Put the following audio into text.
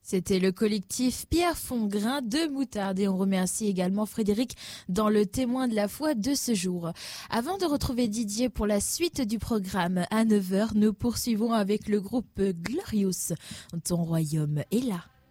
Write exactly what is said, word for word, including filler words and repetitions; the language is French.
C'était le collectif Pierre Fongrain de Moutarde et on remercie également Frédéric dans le témoin de la foi de ce jour. Avant de retrouver Didier pour la suite du programme à neuf heures, nous poursuivons avec le groupe Glorious. Ton royaume est là.